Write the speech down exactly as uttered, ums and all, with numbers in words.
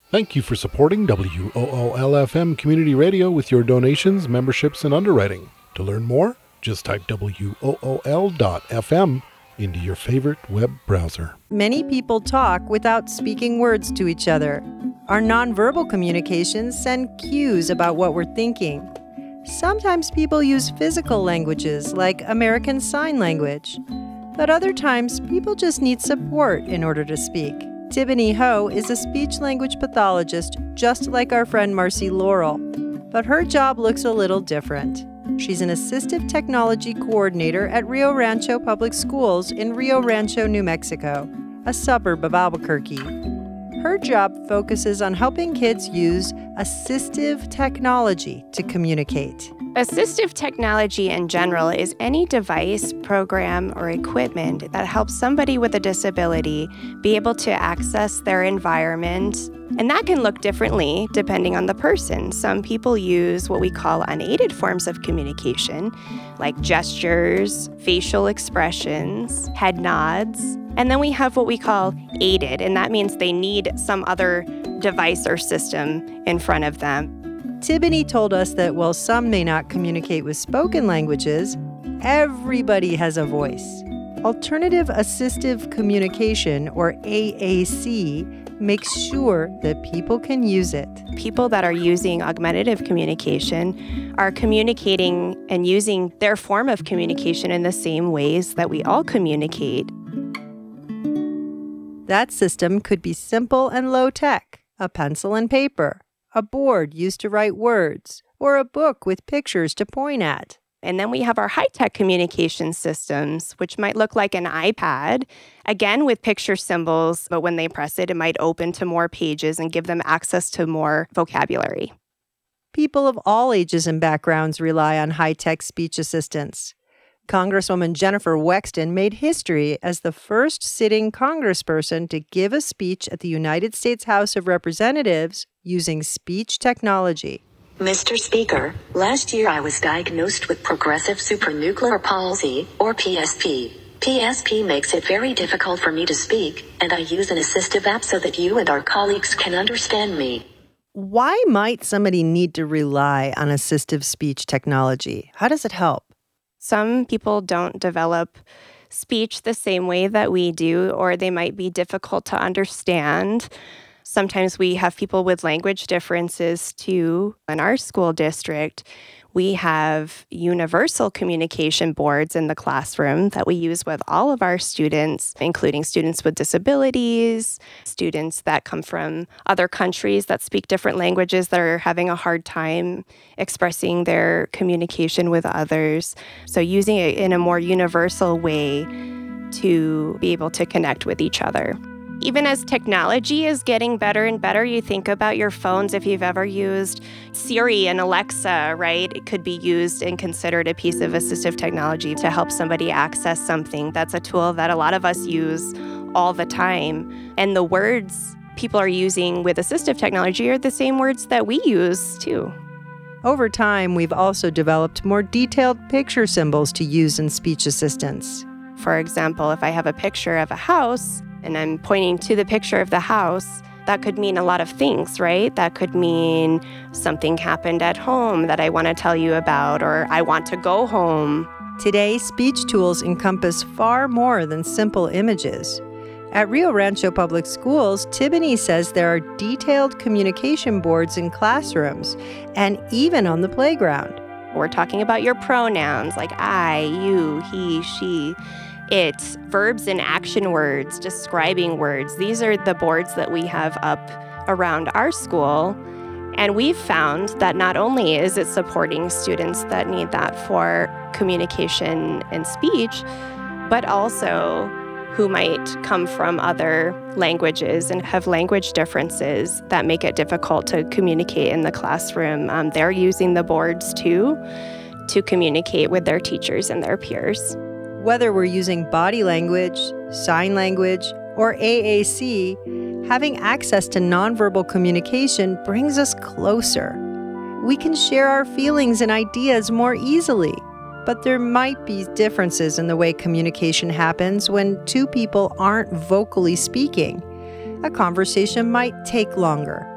Thank you for supporting W O O L F M Community Radio with your donations, memberships, and underwriting. To learn more, just type W O O L dot F M into your favorite web browser. Many people talk without speaking words to each other. Our nonverbal communications send cues about what we're thinking. Sometimes people use physical languages like American Sign Language. But other times, people just need support in order to speak. Tibony Ho is a speech-language pathologist just like our friend Marcy Laurel. But her job looks a little different. She's an assistive technology coordinator at Rio Rancho Public Schools in Rio Rancho, New Mexico, a suburb of Albuquerque. Her job focuses on helping kids use assistive technology to communicate. Assistive technology in general is any device, program, or equipment that helps somebody with a disability be able to access their environment. And that can look differently depending on the person. Some people use what we call unaided forms of communication, like gestures, facial expressions, head nods. And then we have what we call aided, and that means they need some other device or system in front of them. Tibony told us that while some may not communicate with spoken languages, everybody has a voice. Alternative Assistive Communication, or A A C, makes sure that people can use it. People that are using augmentative communication are communicating and using their form of communication in the same ways that we all communicate. That system could be simple and low-tech, a pencil and paper, a board used to write words, or a book with pictures to point at. And then we have our high-tech communication systems, which might look like an iPad, again with picture symbols, but when they press it, it might open to more pages and give them access to more vocabulary. People of all ages and backgrounds rely on high-tech speech assistants. Congresswoman Jennifer Wexton made history as the first sitting congressperson to give a speech at the United States House of Representatives using speech technology. Mister Speaker, last year I was diagnosed with progressive supranuclear palsy, or P S P. P S P makes it very difficult for me to speak, and I use an assistive app so that you and our colleagues can understand me. Why might somebody need to rely on assistive speech technology? How does it help? Some people don't develop speech the same way that we do, or they might be difficult to understand. Sometimes we have people with language differences, too. In our school district, we have universal communication boards in the classroom that we use with all of our students, including students with disabilities, students that come from other countries that speak different languages that are having a hard time expressing their communication with others. So using it in a more universal way to be able to connect with each other. Even as technology is getting better and better, you think about your phones. If you've ever used Siri and Alexa, right? It could be used and considered a piece of assistive technology to help somebody access something. That's a tool that a lot of us use all the time. And the words people are using with assistive technology are the same words that we use, too. Over time, we've also developed more detailed picture symbols to use in speech assistance. For example, if I have a picture of a house, and I'm pointing to the picture of the house, that could mean a lot of things, right? That could mean something happened at home that I want to tell you about, or I want to go home. Today, speech tools encompass far more than simple images. At Rio Rancho Public Schools, Tibony says there are detailed communication boards in classrooms and even on the playground. We're talking about your pronouns like I, you, he, she. It's verbs and action words, describing words. These are the boards that we have up around our school. And we've found that not only is it supporting students that need that for communication and speech, but also who might come from other languages and have language differences that make it difficult to communicate in the classroom. Um, they're using the boards too to communicate with their teachers and their peers. Whether we're using body language, sign language, or A A C, having access to nonverbal communication brings us closer. We can share our feelings and ideas more easily, but there might be differences in the way communication happens when two people aren't vocally speaking. A conversation might take longer.